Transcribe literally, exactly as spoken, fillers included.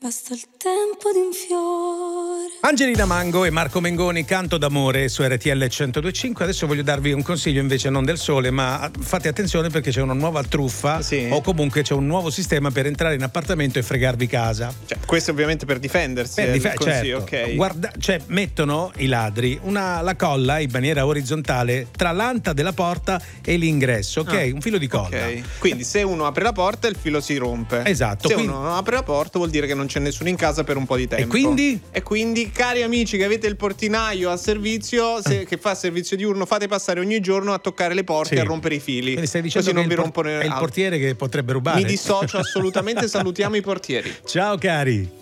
Basta il tempo di un fiore. Angelina Mango e Marco Mengoni, Canto d'amore su R T L centodue e cinque. Adesso voglio darvi un consiglio invece non del sole, ma fate attenzione perché c'è una nuova truffa, sì. o comunque c'è un nuovo sistema per entrare in appartamento e fregarvi casa. Cioè, questo ovviamente per difendersi. Per eh, dif- il consiglio, certo. ok. Guarda, cioè mettono i ladri una, la colla in maniera orizzontale tra l'anta della porta e l'ingresso, ok? Ah, un filo di colla. Ok. Quindi se uno apre la porta il filo si rompe. Esatto. Se quindi... uno non apre la porta vuol dire che non c'è nessuno in casa per un po' di tempo. E quindi? E quindi, cari amici che avete il portinaio a servizio, se, che fa servizio diurno, fate passare ogni giorno a toccare le porte Sì. e a rompere i fili. Quindi stai dicendo Così che non vi il por- rompono è il portiere che potrebbe rubare. Mi dissocio assolutamente, salutiamo i portieri. Ciao cari.